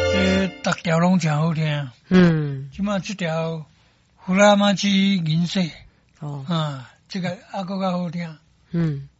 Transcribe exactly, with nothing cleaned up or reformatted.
呃，逐条拢真好听。 嗯， 即马这条呼啦玛吉银色哦， 啊，这个还佫较好听。 嗯，